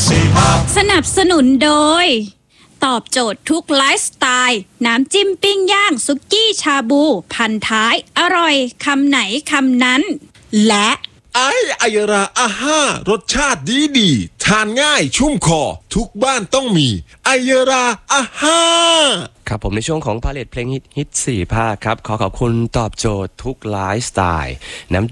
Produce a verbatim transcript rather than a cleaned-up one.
สนับสนุนโดยตอบโจทย์ทุกไลฟ์สไตล์น้ำจิ้มปิ้งย่างสุกี้ชาบูพันท้ายอร่อยคำไหนคำนั้นและไอไอราอาห้ารสชาติดีดีทานง่ายชุ่มคอทุกบ้านต้องมีไอราอาห้าครับผมในช่วงของพาเลทเพลงฮิตฮิตสี่ภาคครับขอขอบคุณตอบโจทย์ทุกไลฟ์สไตล์น้ำ